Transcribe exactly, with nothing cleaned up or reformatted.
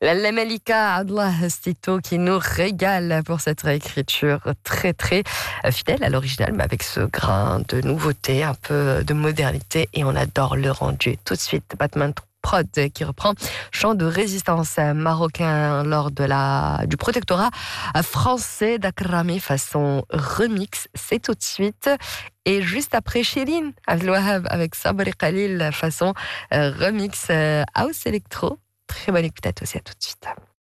La Malika Abdallah Stito qui nous régale pour cette réécriture très très fidèle à l'original, mais avec ce grain de nouveauté, un peu de modernité, et on adore le rendu. Tout de suite, Batman Prod qui reprend chant de résistance marocain lors de la, du protectorat français d'Akrami façon remix. C'est tout de suite. Et juste après, Chérine Abdelwahab avec Sabri Khalil façon remix house électro. Très bonne écoute à tous et à tout de suite.